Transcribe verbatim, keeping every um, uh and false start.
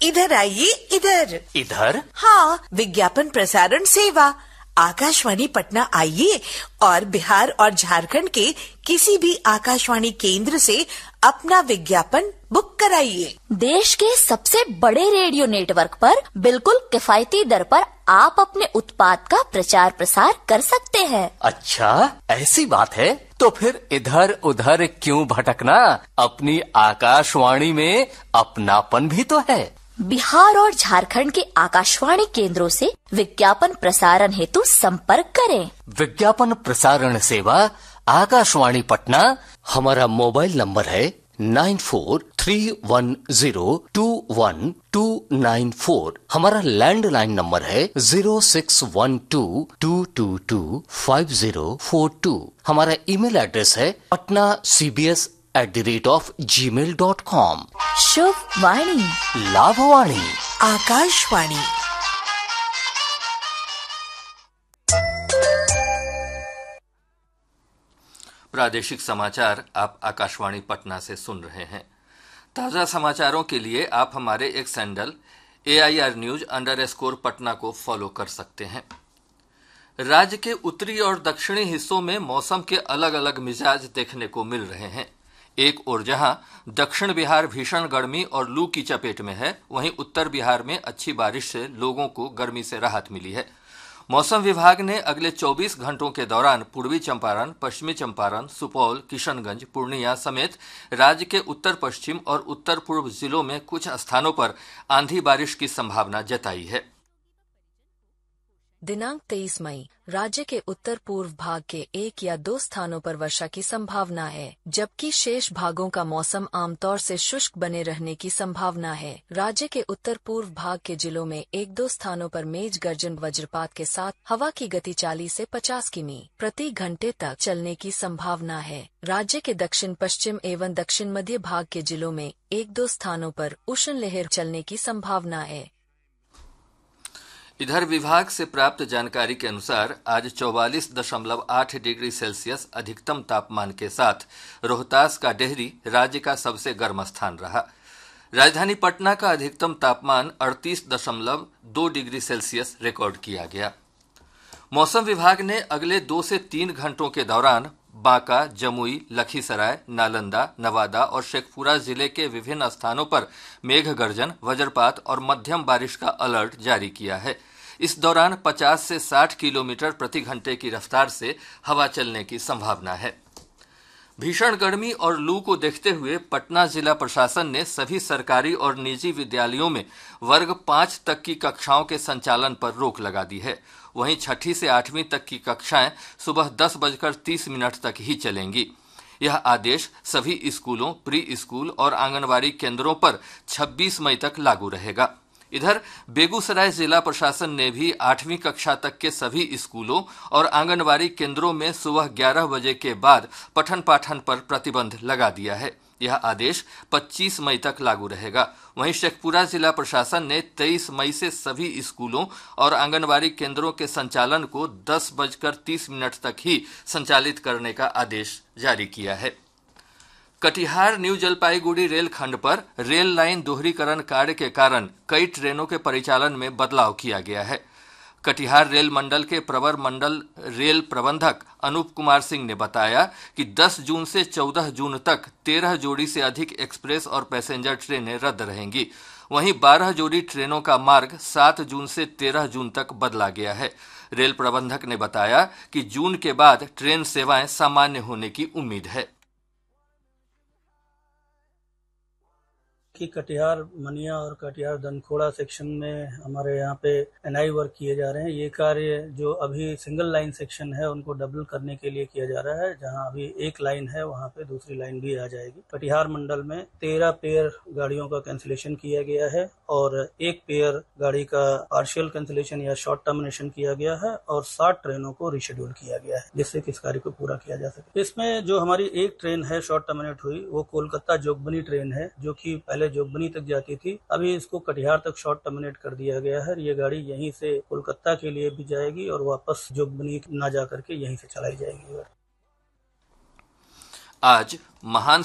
इधर आइए, इधर इधर? हाँ, विज्ञापन प्रसारण सेवा आकाशवाणी पटना आइए और बिहार और झारखंड के किसी भी आकाशवाणी केंद्र से अपना विज्ञापन बुक कराइए। देश के सबसे बड़े रेडियो नेटवर्क पर बिल्कुल किफायती दर पर आप अपने उत्पाद का प्रचार प्रसार कर सकते हैं। अच्छा, ऐसी बात है तो फिर इधर उधर क्यों भटकना, अपनी आकाशवाणी में अपनापन भी तो है। बिहार और झारखंड के आकाशवाणी केंद्रों से विज्ञापन प्रसारण हेतु संपर्क करें। विज्ञापन प्रसारण सेवा आकाशवाणी पटना, हमारा मोबाइल नंबर है nine four three one zero to one two nine four. हमारा लैंडलाइन नंबर है zero six one two to to to five zero four to. हमारा ईमेल एड्रेस है Patna C B S at the rate of ji mail dot com. शुभ वाणी, लाभवाणी, आकाशवाणी। प्रादेशिक समाचार आप आकाशवाणी पटना से सुन रहे हैं। ताज़ा समाचारों के लिए आप हमारे एक sandal A I R news under score Patna को फॉलो कर सकते हैं। राज्य के उत्तरी और दक्षिणी हिस्सों में मौसम के अलग अलग मिजाज देखने को मिल रहे हैं। एक ओर जहां दक्षिण बिहार भीषण गर्मी और लू की चपेट में है, वहीं उत्तर बिहार में अच्छी बारिश से लोगों को गर्मी से राहत मिली है। मौसम विभाग ने अगले चौबीस घंटों के दौरान पूर्वी चंपारण, पश्चिमी चंपारण, सुपौल, किशनगंज, पूर्णिया समेत राज्य के उत्तर पश्चिम और उत्तर पूर्व जिलों में कुछ स्थानों पर आंधी बारिश की संभावना जताई है। दिनांक तेईस मई राज्य के उत्तर पूर्व भाग के एक या दो स्थानों पर वर्षा की संभावना है, जबकि शेष भागों का मौसम आमतौर से शुष्क बने रहने की संभावना है। राज्य के उत्तर पूर्व भाग के जिलों में एक दो स्थानों पर मेघ गर्जन वज्रपात के साथ हवा की गति चालीस से पचास किमी प्रति घंटे तक चलने की संभावना है। राज्य के दक्षिण पश्चिम एवं दक्षिण मध्य भाग के जिलों में एक दो स्थानों पर उष्ण लहर चलने की संभावना है। इधर विभाग से प्राप्त जानकारी के अनुसार आज चौवालीस दशमलव आठ डिग्री सेल्सियस अधिकतम तापमान के साथ रोहतास का डेहरी राज्य का सबसे गर्म स्थान रहा। राजधानी पटना का अधिकतम तापमान अड़तीस दशमलव दो डिग्री सेल्सियस रिकॉर्ड किया गया। मौसम विभाग ने अगले दो से तीन घंटों के दौरान बांका, जमुई, लखीसराय, नालंदा, नवादा और शेखपुरा जिले के विभिन्न स्थानों पर मेघ गर्जन, वज्रपात और मध्यम बारिश का अलर्ट जारी किया है। इस दौरान पचास से साठ किलोमीटर प्रति घंटे की रफ्तार से हवा चलने की संभावना है। भीषण गर्मी और लू को देखते हुए पटना जिला प्रशासन ने सभी सरकारी और निजी विद्यालयों में वर्ग पांच तक की कक्षाओं के संचालन पर रोक लगा दी है। वहीं छठी से आठवीं तक की कक्षाएं सुबह दस बजकर तीस मिनट तक ही चलेंगी। यह आदेश सभी स्कूलों, प्री स्कूल और आंगनबाड़ी केंद्रों पर छब्बीस मई तक लागू रहेगा। इधर बेगूसराय जिला प्रशासन ने भी आठवीं कक्षा तक के सभी स्कूलों और आंगनबाड़ी केंद्रों में सुबह ग्यारह बजे के बाद पठन पाठन पर प्रतिबंध लगा दिया है। यह आदेश पच्चीस मई तक लागू रहेगा। वहीं शेखपुरा जिला प्रशासन ने तेईस मई से सभी स्कूलों और आंगनबाड़ी केंद्रों के संचालन को दस बजकर तीस मिनट तक ही संचालित करने का आदेश जारी किया है। कटिहार न्यू जलपाईगुड़ी रेल खंड पर रेल लाइन दोहरीकरण कार्य के कारण कई ट्रेनों के परिचालन में बदलाव किया गया है। कटिहार रेल मंडल के प्रवर मंडल रेल प्रबंधक अनूप कुमार सिंह ने बताया कि दस जून से चौदह जून तक तेरह जोड़ी से अधिक एक्सप्रेस और पैसेंजर ट्रेनें रद्द रहेंगी। वहीं बारह जोड़ी ट्रेनों का मार्ग सात जून से तेरह जून तक बदला गया है। रेल प्रबंधक ने बताया कि जून के बाद ट्रेन सेवाएं सामान्य होने की उम्मीद है। कि कटिहार मनिया और कटिहार दनखोड़ा सेक्शन में हमारे यहाँ पे एनआई वर्क किए जा रहे हैं। ये कार्य जो अभी सिंगल लाइन सेक्शन है उनको डबल करने के लिए किया जा रहा है। जहाँ अभी एक लाइन है वहाँ पे दूसरी लाइन भी आ जाएगी। कटिहार मंडल में तेरह पेयर गाड़ियों का कैंसिलेशन किया गया है और एक पेयर गाड़ी का पार्शियल कैंसिलेशन या शॉर्ट टर्मिनेशन किया गया है और साठ ट्रेनों को रिशेड्यूल किया गया है, जिससे कि इस कार्य को पूरा किया जा सके। इसमें जो हमारी एक ट्रेन है शॉर्ट टर्मिनेट हुई, वो कोलकाता जोगबनी ट्रेन है, जो कि पहले जोगबनी तक जाती थी। अभी इसको कटिहार तक शॉर्ट टर्मिनेट कर दिया गया है। ये गाड़ी यहीं से कोलकाता के लिए भी जाएगी और वापस जोगबनी ना जा करके यहीं से चलाई जाएगी। आज महान